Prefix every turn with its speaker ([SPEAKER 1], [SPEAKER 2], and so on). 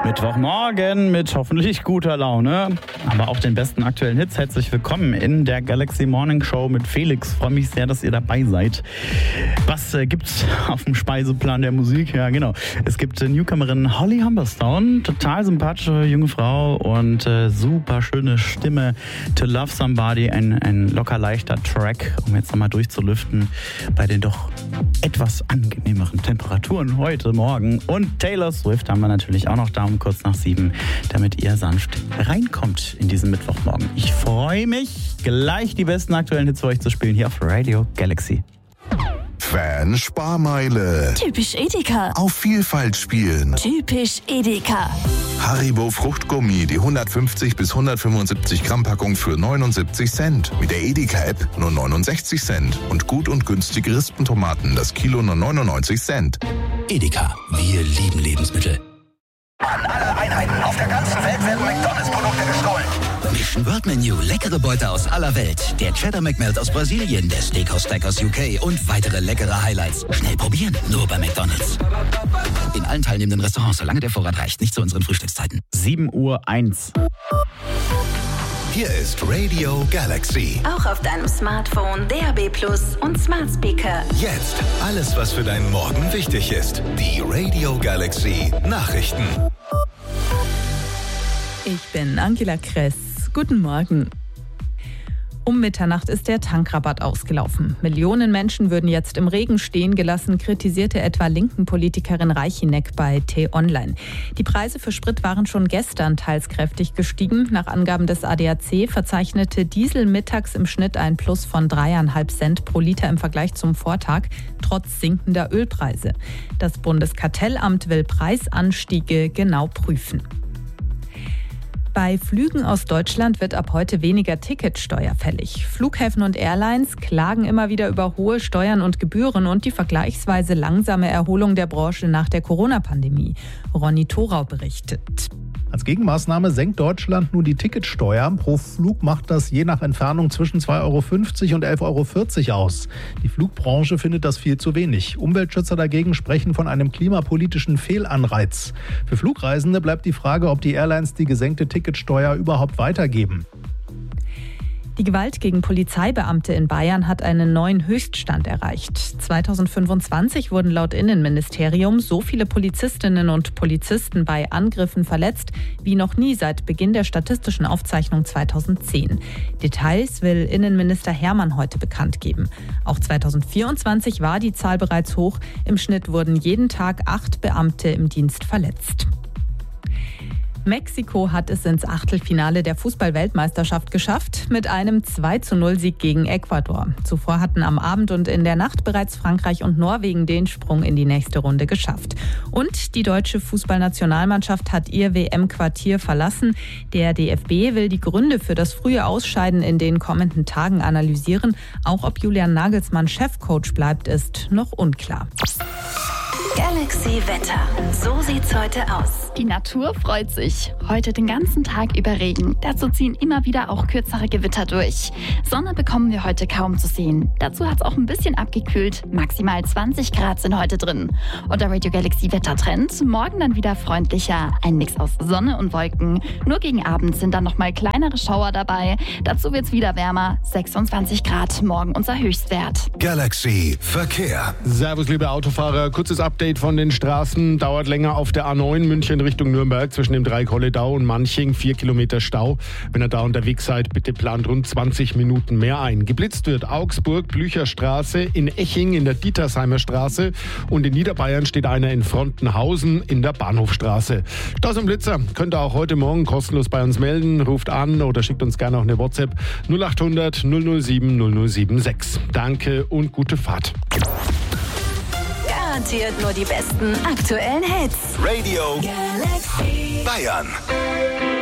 [SPEAKER 1] Mittwochmorgen mit hoffentlich guter Laune, aber auch den besten aktuellen Hits. Herzlich willkommen in der Galaxy Morning Show mit Felix. Freue mich sehr, dass ihr dabei seid. Was gibt's auf dem Speiseplan der Musik? Ja, genau. Es gibt Newcomerin Holly Humberstone, total sympathische junge Frau und super schöne Stimme. To Love Somebody, ein locker leichter Track, um jetzt nochmal durchzulüften bei den doch etwas angenehmeren Temperaturen heute Morgen. Und Taylor Swift haben wir natürlich auch noch da um kurz nach 7, damit ihr sanft reinkommt in diesen Mittwochmorgen. Ich freue mich, gleich die besten aktuellen Hits für euch zu spielen hier auf Radio Galaxy.
[SPEAKER 2] Fan-Sparmeile.
[SPEAKER 3] Typisch Edeka.
[SPEAKER 2] Auf Vielfalt spielen.
[SPEAKER 3] Typisch Edeka.
[SPEAKER 2] Haribo Fruchtgummi, die 150 bis 175 Gramm Packung für 79 Cent. Mit der Edeka-App nur 69 Cent. Und gut und günstige Rispentomaten, das Kilo nur 99 Cent.
[SPEAKER 4] Edeka, wir lieben Lebensmittel.
[SPEAKER 5] An alle Einheiten auf der ganzen Welt werden McDonalds-Produkte gestohlen.
[SPEAKER 4] Mission World Menu, leckere Beute aus aller Welt. Der Cheddar McMelt aus Brasilien, der Steakhouse Stack aus UK und weitere leckere Highlights. Schnell probieren, nur bei McDonalds. In allen teilnehmenden Restaurants, solange der Vorrat reicht, nicht zu unseren Frühstückszeiten.
[SPEAKER 1] 7:01 Uhr.
[SPEAKER 2] Hier ist Radio Galaxy.
[SPEAKER 3] Auch auf deinem Smartphone, DAB+ und Smart Speaker.
[SPEAKER 2] Jetzt alles, was für deinen Morgen wichtig ist. Die Radio Galaxy Nachrichten.
[SPEAKER 6] Ich bin Angela Kress. Guten Morgen. Um Mitternacht ist der Tankrabatt ausgelaufen. Millionen Menschen würden jetzt im Regen stehen gelassen, kritisierte etwa linken Politikerin Reichineck bei T-Online. Die Preise für Sprit waren schon gestern teils kräftig gestiegen. Nach Angaben des ADAC verzeichnete Diesel mittags im Schnitt ein Plus von 3,5 Cent pro Liter im Vergleich zum Vortag, trotz sinkender Ölpreise. Das Bundeskartellamt will Preisanstiege genau prüfen. Bei Flügen aus Deutschland wird ab heute weniger Ticketsteuer fällig. Flughäfen und Airlines klagen immer wieder über hohe Steuern und Gebühren und die vergleichsweise langsame Erholung der Branche nach der Corona-Pandemie. Ronny Thorau berichtet.
[SPEAKER 7] Als Gegenmaßnahme senkt Deutschland nun die Ticketsteuer. Pro Flug macht das je nach Entfernung zwischen 2,50 € und 11,40 € aus. Die Flugbranche findet das viel zu wenig. Umweltschützer dagegen sprechen von einem klimapolitischen Fehlanreiz. Für Flugreisende bleibt die Frage, ob die Airlines die gesenkte Ticketsteuer überhaupt weitergeben.
[SPEAKER 6] Die Gewalt gegen Polizeibeamte in Bayern hat einen neuen Höchststand erreicht. 2025 wurden laut Innenministerium so viele Polizistinnen und Polizisten bei Angriffen verletzt wie noch nie seit Beginn der statistischen Aufzeichnung 2010. Details will Innenminister Hermann heute bekannt geben. Auch 2024 war die Zahl bereits hoch. Im Schnitt wurden jeden Tag 8 Beamte im Dienst verletzt. Mexiko hat es ins Achtelfinale der Fußball-Weltmeisterschaft geschafft mit einem 2:0-Sieg gegen Ecuador. Zuvor hatten am Abend und in der Nacht bereits Frankreich und Norwegen den Sprung in die nächste Runde geschafft. Und die deutsche Fußballnationalmannschaft hat ihr WM-Quartier verlassen. Der DFB will die Gründe für das frühe Ausscheiden in den kommenden Tagen analysieren. Auch ob Julian Nagelsmann Chefcoach bleibt, ist noch unklar.
[SPEAKER 3] Galaxy Wetter. So sieht's heute aus.
[SPEAKER 8] Die Natur freut sich. Heute den ganzen Tag über Regen. Dazu ziehen immer wieder auch kürzere Gewitter durch. Sonne bekommen wir heute kaum zu sehen. Dazu hat's auch ein bisschen abgekühlt. Maximal 20 Grad sind heute drin. Und der Radio Galaxy Wettertrend. Morgen dann wieder freundlicher. Ein Mix aus Sonne und Wolken. Nur gegen Abend sind dann nochmal kleinere Schauer dabei. Dazu wird's wieder wärmer. 26 Grad. Morgen unser Höchstwert.
[SPEAKER 2] Galaxy Verkehr.
[SPEAKER 9] Servus, liebe Autofahrer. Kurzes Update von den Straßen. Dauert länger auf der A9 München Richtung Nürnberg zwischen dem Dreieck-Holledau und Manching. 4 Kilometer Stau. Wenn ihr da unterwegs seid, bitte plant rund 20 Minuten mehr ein. Geblitzt wird Augsburg, Blücherstraße, in Eching in der Dietersheimer Straße und in Niederbayern steht einer in Frontenhausen in der Bahnhofstraße. Staus und Blitzer könnt ihr auch heute Morgen kostenlos bei uns melden. Ruft an oder schickt uns gerne auch eine WhatsApp 0800 007 007 Danke und gute Fahrt.
[SPEAKER 3] Garantiert nur die besten aktuellen Hits.
[SPEAKER 2] Radio
[SPEAKER 3] Galaxy
[SPEAKER 2] Bayern.